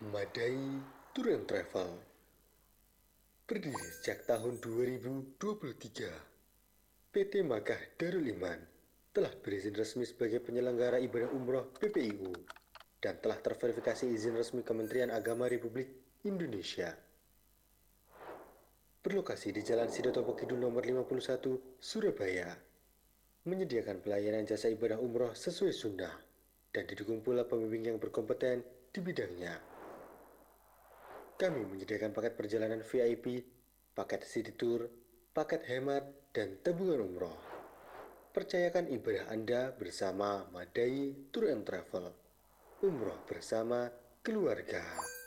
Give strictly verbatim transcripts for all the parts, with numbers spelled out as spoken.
Madai Tour and Travel berdiri sejak tahun dua ribu dua puluh tiga. P T Makkah Darul Iman telah berizin resmi sebagai penyelenggara ibadah umroh P P I U dan telah terverifikasi izin resmi Kementerian Agama Republik Indonesia. Berlokasi di Jalan Sidotopo Kidul nomor lima puluh satu, Surabaya, menyediakan pelayanan jasa ibadah umroh sesuai sunnah dan didukung pula pembimbing yang berkompeten di bidangnya. Kami menyediakan paket perjalanan V I P, paket city tour, paket hemat, dan tabungan umroh. Percayakan ibadah Anda bersama Madai Tour and Travel. Umroh bersama keluarga.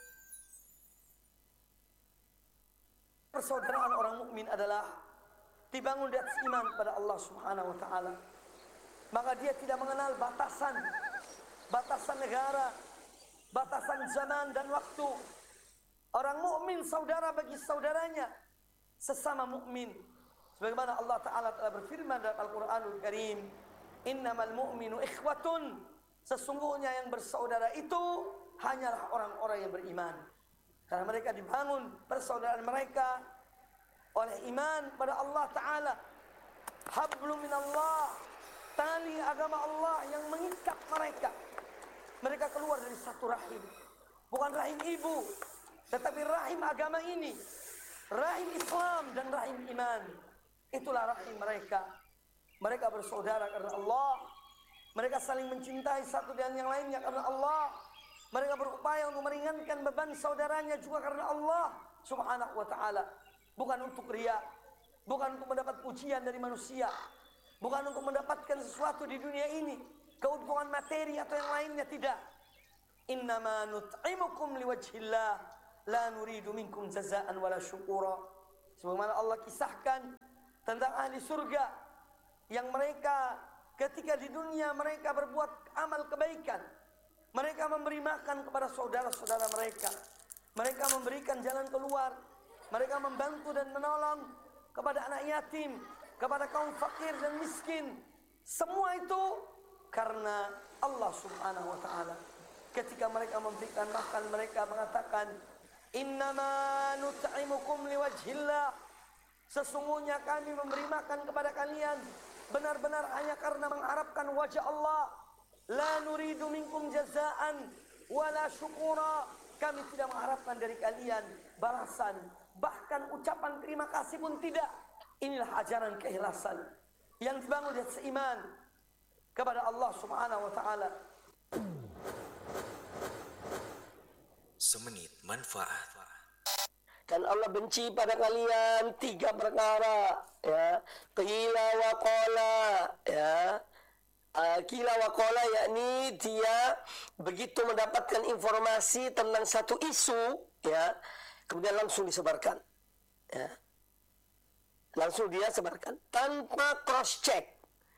Persaudaraan orang mukmin adalah dibangun di atas iman pada Allah Subhanahu wa taala. Maka dia tidak mengenal batasan, batasan negara, batasan zaman dan waktu. Orang mukmin saudara bagi saudaranya, sesama mukmin. Sebagaimana Allah Ta'ala telah berfirman dalam Al-Quranul Karim, innamal mu'minu ikhwatun. Sesungguhnya yang bersaudara itu hanyalah orang-orang yang beriman. Karena mereka dibangun persaudaraan mereka oleh iman pada Allah Ta'ala. Hablum minallah, tali agama Allah yang mengikat mereka. Mereka keluar dari satu rahim, bukan rahim ibu, tetapi rahim agama ini, rahim Islam dan rahim iman. Itulah rahim mereka. Mereka bersaudara karena Allah. Mereka saling mencintai satu dengan yang lainnya karena Allah. Mereka berupaya untuk meringankan beban saudaranya juga karena Allah Subhanahu wa ta'ala. Bukan untuk riya, bukan untuk mendapat pujian dari manusia, bukan untuk mendapatkan sesuatu di dunia ini, keuntungan materi atau yang lainnya, tidak. Innama nut'imukum liwajhillah la nuridu minkum jazaan wala syukura. Sebagaimana Allah kisahkan tentang ahli surga yang mereka ketika di dunia mereka berbuat amal kebaikan, mereka memberi makan kepada saudara-saudara mereka, mereka memberikan jalan keluar, mereka membantu dan menolong kepada anak yatim, kepada kaum fakir dan miskin. Semua itu karena Allah Subhanahu wa ta'ala. Ketika mereka memberikan makan, mereka mengatakan, innama nut'imukum liwajhillah. Sesungguhnya kami memberi makan kepada kalian benar-benar hanya karena mengharapkan wajah Allah. La nuridu minkum jazaan wala syukura. Kami tidak mengharapkan dari kalian balasan, bahkan ucapan terima kasih pun tidak. Inilah ajaran keikhlasan yang dibangun di atas iman kepada Allah Subhanahu wa ta'ala. Semenit manfaat. Dan Allah benci pada kalian tiga perkara, ya. Qila wa qala, ya. Uh, Qila wa qala, yakni dia begitu mendapatkan informasi tentang satu isu, ya, kemudian langsung disebarkan, ya. Langsung dia sebarkan tanpa cross check,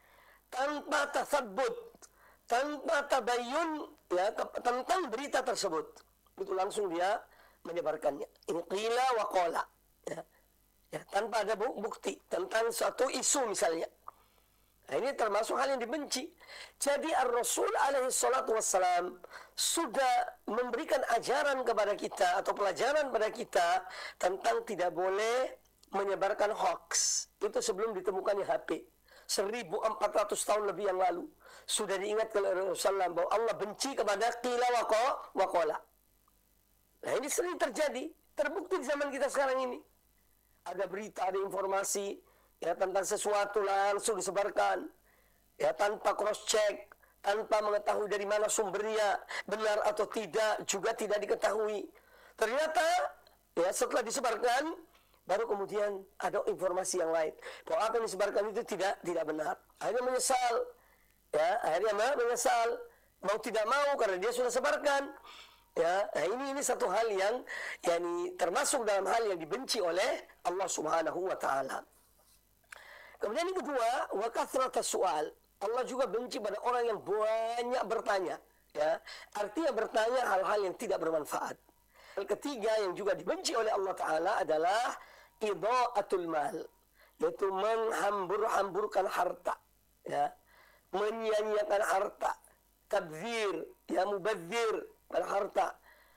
tanpa tasabbut, tanpa tabayyun, ya, tentang berita tersebut. Itu langsung dia menyebarkannya. Ini qila wa qala, ya. Ya, tanpa ada bukti tentang suatu isu misalnya. Nah, ini termasuk hal yang dibenci. Jadi Ar-Rasul alaihi salatu wassalam sudah memberikan ajaran kepada kita atau pelajaran kepada kita tentang tidak boleh menyebarkan hoax. Itu sebelum ditemukannya H P. seribu empat ratus tahun lebih yang lalu sudah diingatkan oleh Rasulullah bahwa Allah benci kepada qila wa qala. Nah, ini sering terjadi, terbukti di zaman kita sekarang ini. Ada berita, ada informasi, ya, tentang sesuatu langsung disebarkan, ya, tanpa cross check, tanpa mengetahui dari mana sumbernya, benar atau tidak juga tidak diketahui. Ternyata, ya, setelah disebarkan, baru kemudian ada informasi yang lain bahwa apa yang disebarkan itu tidak tidak benar. Akhirnya menyesal, ya, akhirnya menyesal, mau tidak mau karena dia sudah sebarkan. Ya, nah ini ini satu hal yang yakni termasuk dalam hal yang dibenci oleh Allah Subhanahu wa taala. Kemudian yang kedua, wa kathratus su'al. Allah juga benci pada orang yang banyak bertanya, ya. Artinya bertanya hal-hal yang tidak bermanfaat. Hal ketiga yang juga dibenci oleh Allah taala adalah idha'atul mal, yaitu menghambur-hamburkan harta, ya. Menyia-nyiakan harta, tabdzir, ya, mubadzir pada harta.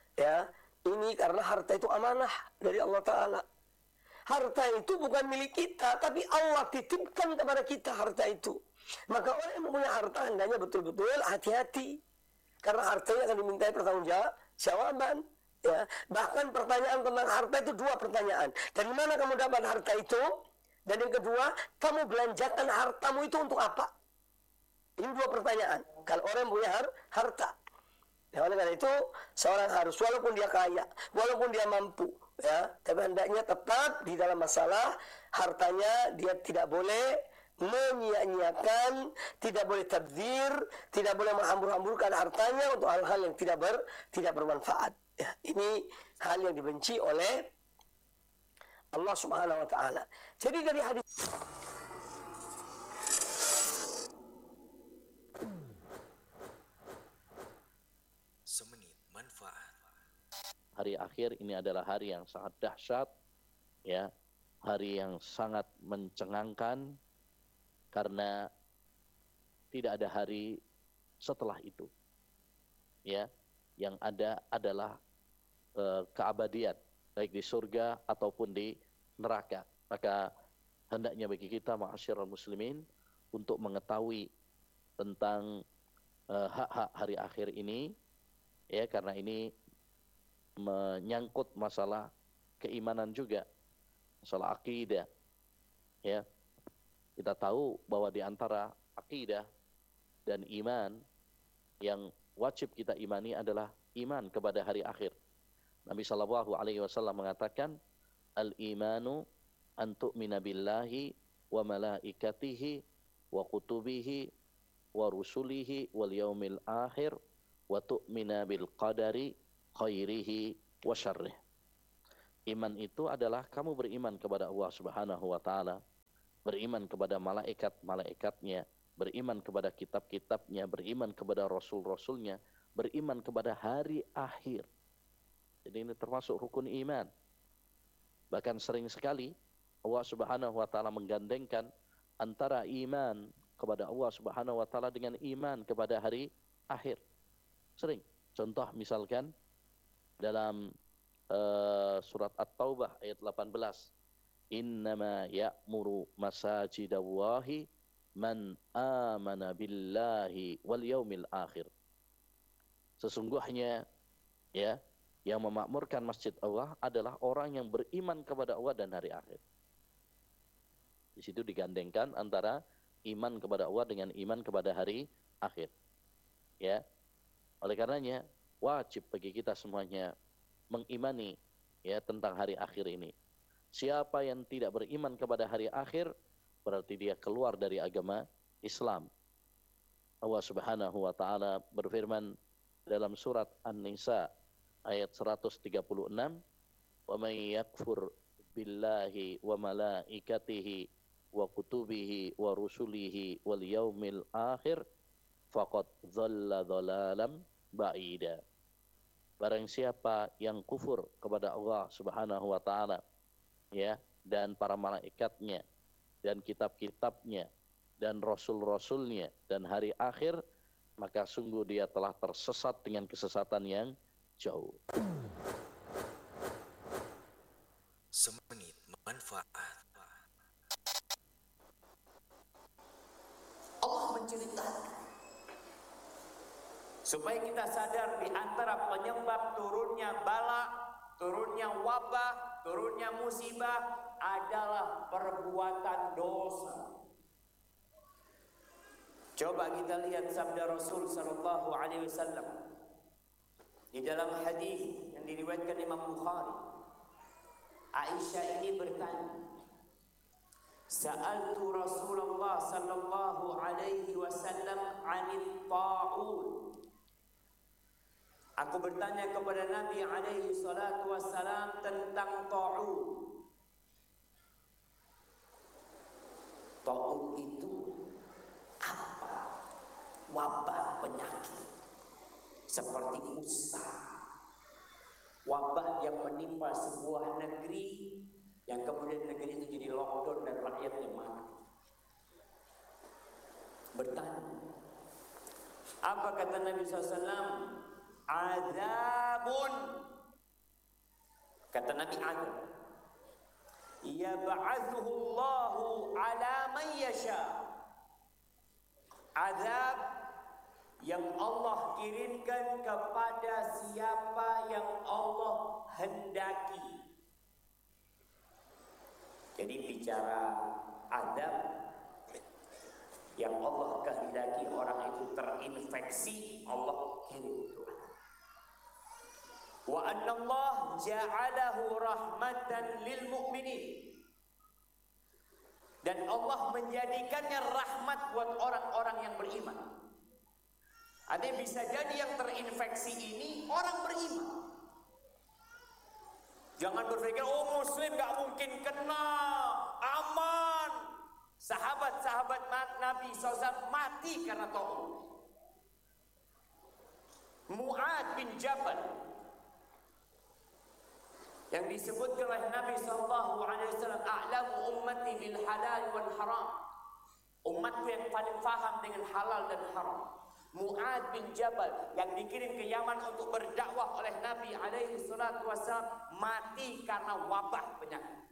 Ya, ini karena harta itu amanah dari Allah Ta'ala. Harta itu bukan milik kita, tapi Allah titipkan kepada kita harta itu. Maka orang yang punya harta hendaknya betul-betul hati-hati, karena hartanya akan dimintai pertanggungjawaban. Ya, bahkan pertanyaan tentang harta itu dua pertanyaan. Dari mana kamu dapat harta itu? Dan yang kedua, kamu belanjakan hartamu itu untuk apa? Ini dua pertanyaan. Kalau orang yang punya har harta, ya, oleh karena itu seorang harus, walaupun dia kaya, walaupun dia mampu, ya, tapi hendaknya tetap di dalam masalah hartanya dia tidak boleh menyia-nyiakan, tidak boleh tabdzir, tidak boleh menghambur-hamburkan hartanya untuk hal-hal yang tidak ber, tidak bermanfaat. Ya, ini hal yang dibenci oleh Allah Subhanahu wa taala. Jadi dari hadis Semenit manfaat. Hari akhir ini adalah hari yang sangat dahsyat, ya, hari yang sangat mencengangkan, karena tidak ada hari setelah itu, ya, yang ada adalah e, keabadian, baik di surga ataupun di neraka. Maka hendaknya bagi kita ma'asyiral muslimin untuk mengetahui tentang hak-hak hari akhir ini, ya, karena ini menyangkut masalah keimanan juga, masalah akidah. Ya, kita tahu bahwa di antara akidah dan iman yang wajib kita imani adalah iman kepada hari akhir. Nabi Shallallahu Alaihi Wasallam mengatakan, al-imanu an tu'mina billahi wa malaikatihi wa kutubihi wa rusulihi wal yaumil akhir wa tu'mina bil qadari khairihi wa syarrih. Iman itu adalah kamu beriman kepada Allah Subhanahu wa taala, beriman kepada malaikat-malaikatnya, beriman kepada kitab-kitabnya, beriman kepada rasul-rasulnya, beriman kepada hari akhir. Jadi ini termasuk rukun iman. Bahkan sering sekali Allah Subhanahu wa taala menggandengkan antara iman kepada Allah Subhanahu wa taala dengan iman kepada hari akhir. Sering. Contoh misalkan dalam uh, surat At-Taubah ayat delapan belas. Innama ya'muru masajidallahi man amana billahi wal yaumil akhir. Sesungguhnya, ya, yang memakmurkan masjid Allah adalah orang yang beriman kepada Allah dan hari akhir. Di situ digandengkan antara iman kepada Allah dengan iman kepada hari akhir. Ya. Oleh karenanya wajib bagi kita semuanya mengimani, ya, tentang hari akhir ini. Siapa yang tidak beriman kepada hari akhir, berarti dia keluar dari agama Islam. Allah Subhanahu wa taala berfirman dalam surat An-Nisa ayat seratus tiga puluh enam, "Wa may yakfur billahi wa malaikatihi wa kutubihi wa rusulihi wal yaumil akhir faqad dhalla dhalalan ba'ida." Barang siapa yang kufur kepada Allah Subhanahu wa taala, ya, dan para malaikatnya dan kitab-kitabnya dan rasul-rasulnya dan hari akhir, maka sungguh dia telah tersesat dengan kesesatan yang jauh. Semenit manfaat. Allah menceritakan supaya kita sadar di antara penyebab turunnya bala, turunnya wabah, turunnya musibah adalah perbuatan dosa. Coba kita lihat sabda Rasul sallallahu alaihi wasallam di dalam hadis yang diriwayatkan Imam Bukhari. Aisyah ini bertanya, Sa'altu Rasulullah sallallahu alaihi wasallam 'anil ta'un. Aku bertanya kepada Nabi alaihi salatu wassalam tentang ta'un. Ta'un itu apa? Wabah penyakit seperti kusta, wabah yang menimpa sebuah negeri yang kemudian negeri itu jadi lockdown dan rakyatnya mati. Bertanya, apa kata Nabi shallallahu alaihi wasallam? azabun. Kata Nabi Adam, yab'athuhu Allahu ala man yasha. Azab yang Allah kirimkan kepada siapa yang Allah hendaki. Jadi bicara azab yang Allah kehendaki orang itu terinfeksi, Allah kirim itu. Wa anna Allah ja'alahu rahmatan lil mu'minin. Dan Allah menjadikannya rahmat buat orang-orang yang beriman. Ada yang bisa jadi yang terinfeksi ini orang beriman. Jangan berpikir, oh muslim gak mungkin kena, aman. Sahabat-sahabat Nabi shallallahu alaihi wasallam mati karena tahu. Mu'ad bin Jabal yang disebutkan oleh Nabi shallallahu alaihi wasallam, a'lamu ummati bil halal wal haram. Umatku yang paling faham dengan halal dan haram. Mu'ad bin Jabal yang dikirim ke Yaman untuk berdakwah oleh Nabi alaihi salatu wasallam mati karena wabah penyakit.